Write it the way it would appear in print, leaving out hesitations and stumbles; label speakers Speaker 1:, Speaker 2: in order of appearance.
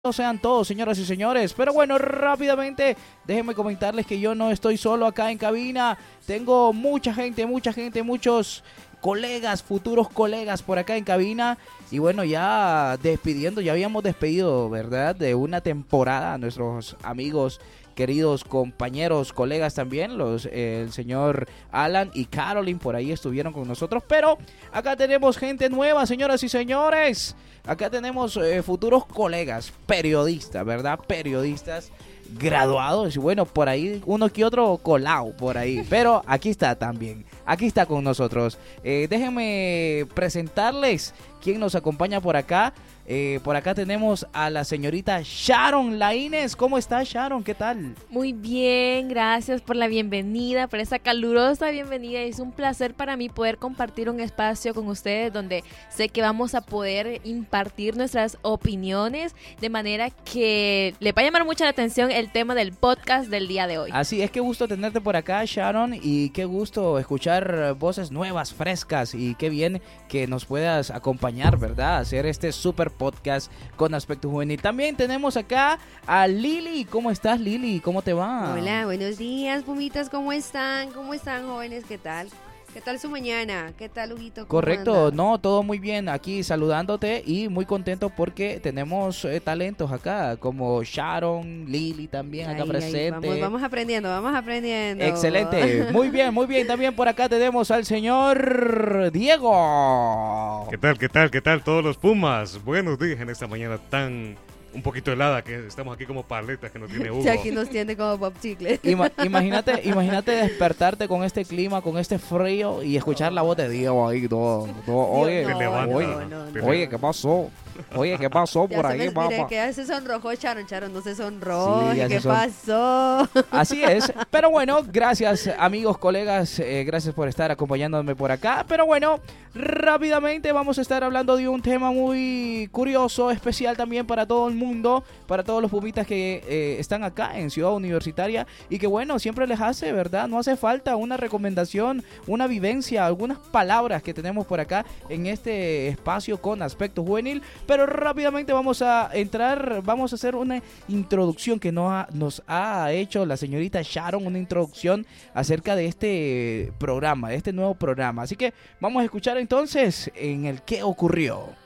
Speaker 1: Sean todos, señoras y señores. Pero bueno, rápidamente, déjenme comentarles que yo no estoy solo acá en cabina. Tengo mucha gente, muchos colegas, futuros colegas por acá en cabina. Y bueno, ya habíamos despedido, ¿verdad? De una temporada a nuestros amigos, queridos compañeros, colegas también, el señor Alan y Caroline por ahí estuvieron con nosotros, pero acá tenemos gente nueva, señoras y señores. Acá tenemos futuros colegas, periodistas, ¿verdad? Periodistas graduados y bueno, por ahí uno que otro colado por ahí, pero aquí está también, aquí está con nosotros. Déjenme presentarles quién nos acompaña por acá. Por acá tenemos a la señorita Sharon Laínez. ¿Cómo está, Sharon? ¿Qué tal?
Speaker 2: Muy bien, gracias por la bienvenida, por esa calurosa bienvenida. Es un placer para mí poder compartir un espacio con ustedes donde sé que vamos a poder impartir nuestras opiniones de manera que le va a llamar mucho la atención el tema del podcast del día de hoy.
Speaker 1: Así es, qué gusto tenerte por acá, Sharon, y qué gusto escuchar voces nuevas, frescas, y qué bien que nos puedas acompañar, ¿verdad? Hacer este super podcast con Aspecto Juvenil. También tenemos acá a Lili. ¿Cómo estás, Lili? ¿Cómo te va?
Speaker 3: Hola, buenos días, pumitas. ¿Cómo están? ¿Cómo están, jóvenes? ¿Qué tal? ¿Qué tal su mañana? ¿Qué tal, Huguito?
Speaker 1: Correcto,
Speaker 3: anda?
Speaker 1: no, todo muy bien aquí saludándote y muy contento porque tenemos talentos acá como Sharon, Lili también acá presente.
Speaker 3: Vamos aprendiendo.
Speaker 1: Excelente, muy bien. También por acá tenemos al señor Diego.
Speaker 4: ¿Qué tal todos los Pumas? Buenos días en esta mañana tan un poquito helada que estamos aquí como paletas que no tiene Hugo.
Speaker 3: Ya aquí nos tiene como pop chicle.
Speaker 1: Imagínate despertarte con este clima, con este frío y escuchar la voz de Diego ahí todo. Oye, oye, ¿qué pasó? Oye, ¿qué pasó por ahí, papá?
Speaker 3: Mire, que ya se sonrojó Sharon, no se sonrojó.
Speaker 1: Sí,
Speaker 3: ¿Qué pasó?
Speaker 1: Así es, pero bueno, gracias amigos, colegas, gracias por estar acompañándome por acá. Pero bueno, rápidamente vamos a estar hablando de un tema muy curioso, especial también para todo el mundo, para todos los pumitas que están acá en Ciudad Universitaria y que bueno, siempre les hace, ¿verdad? No hace falta una recomendación, una vivencia, algunas palabras que tenemos por acá en este espacio con Aspecto Juvenil. Pero rápidamente vamos a hacer una introducción que nos ha hecho la señorita Sharon, una introducción acerca de este programa, de este nuevo programa. Así que vamos a escuchar entonces en el qué ocurrió.